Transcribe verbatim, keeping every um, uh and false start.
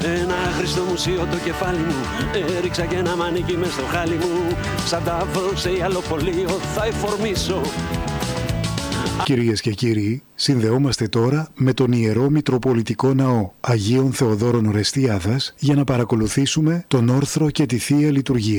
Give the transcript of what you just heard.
ένα χρηστό μουσείο το κεφάλι μου. Έριξα και ένα μανίκι μες στο χάλι μου. Σαν ταύρος σε ιαλοπολείο θα εφορμήσω. Κυρίες και κύριοι, συνδεόμαστε τώρα με τον Ιερό Μητροπολιτικό Ναό Αγίων Θεοδόρων Ορεστιάδας για να παρακολουθήσουμε τον όρθρο και τη Θεία Λειτουργία.